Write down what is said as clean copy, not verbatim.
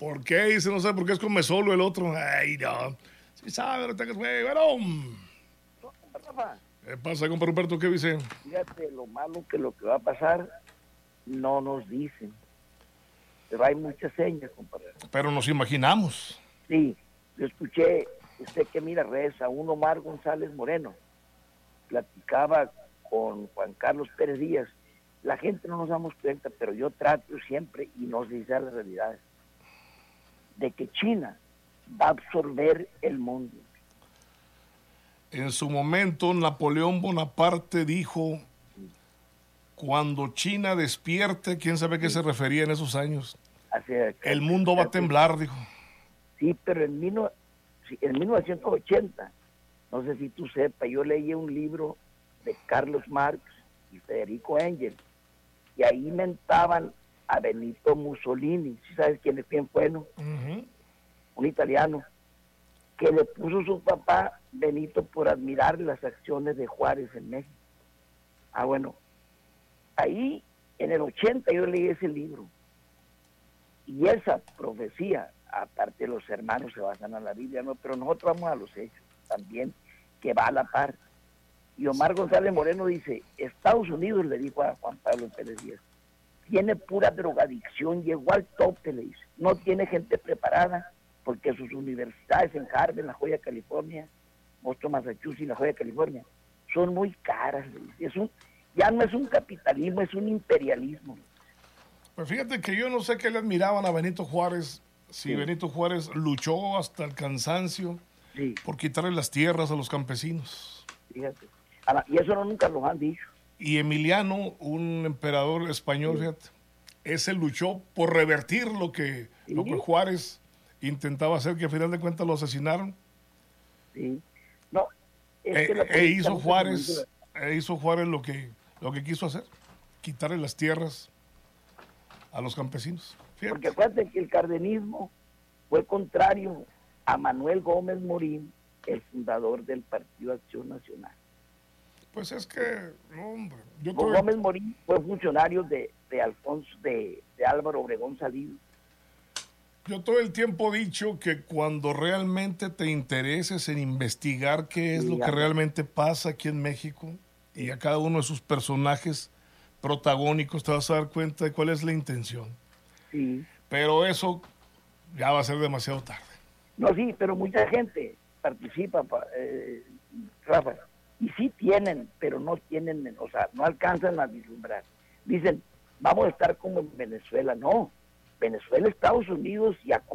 ¿Por qué? Dice, no sé por qué es come solo el otro. Ay, no. Sí sabe, no tengas güey. Bueno. Rafa, ¿Qué pasa, compa Ruperto? ¿Qué dice? fíjate lo malo que lo que va a pasar no nos dicen, pero hay muchas señas, compadre. Pero nos imaginamos. Sí, yo escuché, usted que mira redes, a un Omar González Moreno, platicaba con Juan Carlos Pérez Díaz. La gente no nos damos cuenta, pero yo trato siempre, y no se dice la realidad, de que China va a absorber el mundo. En su momento, Napoleón Bonaparte dijo, cuando China despierte, quién sabe a qué se refería en esos años. El mundo va a temblar, dijo. Sí, pero en 1980, no sé si tú sepas, yo leí un libro de Carlos Marx y Federico Engels, y ahí mentaban a Benito Mussolini. ¿Sí sabes quién fue? No? Un italiano, que le puso su papá Benito por admirar las acciones de Juárez en México. Bueno, ahí en el 80 yo leí ese libro, y esa profecía, aparte de los hermanos se basan en la Biblia, ¿no? Pero nosotros vamos a los hechos también, que va a la par. Y Omar González Moreno dice, Estados Unidos, le dijo a Juan Pablo Pérez Díaz, tiene pura drogadicción, llegó al tope, le dice, no tiene gente preparada, porque sus universidades en Harvard, en La Joya, California, Boston, Massachusetts y La Joya, California, son muy caras, le dice. Ya no es un capitalismo, es un imperialismo. Pues fíjate que yo no sé qué le admiraban a Benito Juárez, si sí. Benito Juárez luchó hasta el cansancio sí. por quitarle las tierras a los campesinos. Fíjate. Y eso no nunca lo han dicho. Y Emiliano, un emperador español, sí. fíjate, ese luchó por revertir lo que Juárez intentaba hacer, que al final de cuentas lo asesinaron. Sí. No, hizo Juárez lo que quiso hacer, quitarle las tierras a los campesinos. Fíjate. Porque acuérdate que el cardenismo fue contrario a Manuel Gómez Morín, el fundador del Partido Acción Nacional. Pues es que, no, hombre. Gómez Morín fue funcionario de Álvaro Obregón Salido. Yo todo el tiempo he dicho que cuando realmente te intereses en investigar qué es lo que realmente pasa aquí en México y a cada uno de sus personajes protagónicos te vas a dar cuenta de cuál es la intención. Sí. Pero eso ya va a ser demasiado tarde. No, sí, pero mucha gente participa, Rafa, y sí tienen, pero no tienen, o sea, no alcanzan a vislumbrar. Dicen, vamos a estar como en Venezuela. No, Venezuela, Estados Unidos y a